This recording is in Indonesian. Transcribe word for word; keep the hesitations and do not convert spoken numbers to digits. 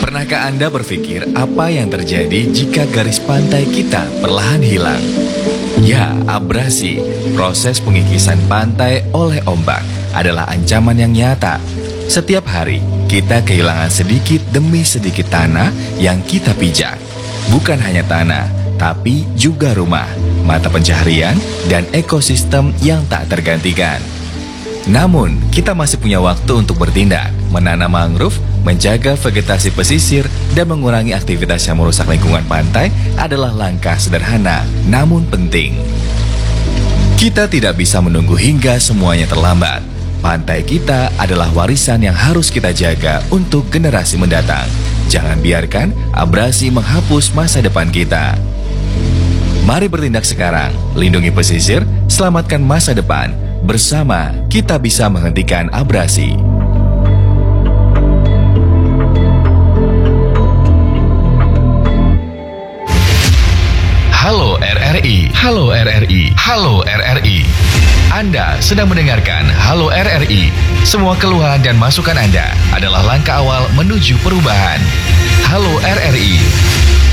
Pernahkah Anda berpikir apa yang terjadi jika garis pantai kita perlahan hilang? Ya, abrasi, proses pengikisan pantai oleh ombak adalah ancaman yang nyata. Setiap hari, kita kehilangan sedikit demi sedikit tanah yang kita pijak. Bukan hanya tanah, tapi juga rumah, mata pencaharian, dan ekosistem yang tak tergantikan. Namun, kita masih punya waktu untuk bertindak, menanam mangrove, menjaga vegetasi pesisir, dan mengurangi aktivitas yang merusak lingkungan pantai adalah langkah sederhana, namun penting. Kita tidak bisa menunggu hingga semuanya terlambat. Pantai kita adalah warisan yang harus kita jaga untuk generasi mendatang. Jangan biarkan abrasi menghapus masa depan kita. Mari bertindak sekarang, lindungi pesisir, selamatkan masa depan. Bersama, kita bisa menghentikan abrasi. Halo R R I, halo R R I, halo R R I. Anda sedang mendengarkan Halo R R I. Semua keluhan dan masukan Anda adalah langkah awal menuju perubahan. Halo R R I.